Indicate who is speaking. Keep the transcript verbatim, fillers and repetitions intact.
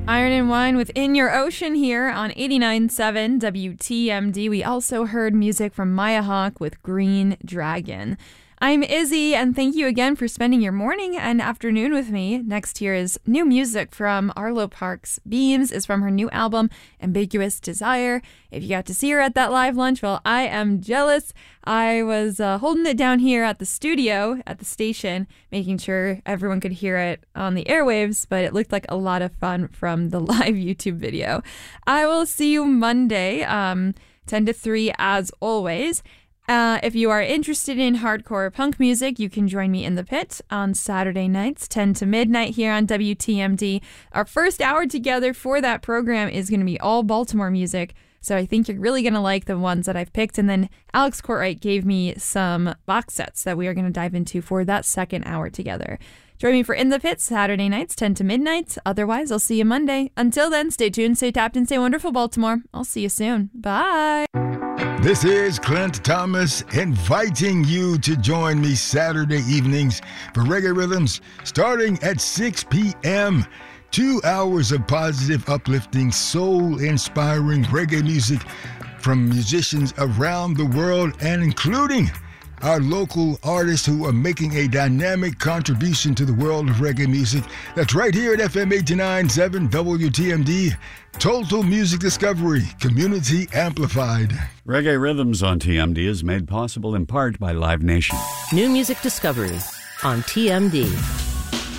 Speaker 1: Iron and Wine with In Your Ocean here on eighty-nine point seven W T M D. We also heard music from Maya Hawke with Green Dragon. I'm Izzy, and thank you again for spending your morning and afternoon with me. Next here is new music from Arlo Parks. Beams is from her new album, Ambiguous Desire. If you got to see her at that live lunch, well, I am jealous. I was uh, holding it down here at the studio, at the station, making sure everyone could hear it on the airwaves, but it looked like a lot of fun from the live YouTube video. I will see you Monday, um, ten to three as always. Uh, if you are interested in hardcore punk music, you can join me in the pit on Saturday nights, ten to midnight here on W T M D. Our first hour together for that program is going to be all Baltimore music, so I think you're really going to like the ones that I've picked. And then Alex Courtwright gave me some box sets that we are going to dive into for that second hour together. Join me for In the Pit Saturday nights, ten to midnight. Otherwise, I'll see you Monday. Until then, stay tuned, stay tapped, and stay wonderful, Baltimore. I'll see you soon. Bye.
Speaker 2: This is Clint Thomas inviting you to join me Saturday evenings for Reggae Rhythms starting at six p.m. Two hours of positive, uplifting, soul-inspiring reggae music from musicians around the world and including our local artists who are making a dynamic contribution to the world of reggae music. That's right here at F M eighty-nine point seven W T M D. Total Music Discovery, Community Amplified.
Speaker 3: Reggae Rhythms on T M D is made possible in part by Live Nation.
Speaker 4: New Music Discovery on T M D.